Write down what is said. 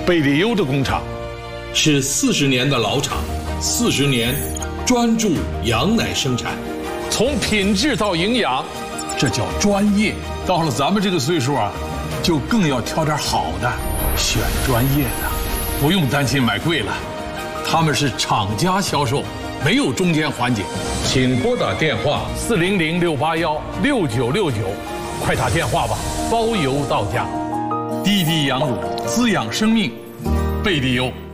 贝利优的工厂是40年的老厂，40年专注羊奶生产， 从品质到营养，这叫专业。到了咱们这个岁数啊，就更要挑点好的，选专业的，不用担心买贵了。他们是厂家销售，没有中间环节。 请拨打电话 400-681-6969，快打电话吧，包邮到家。滴滴羊乳滋养生命，贝利优。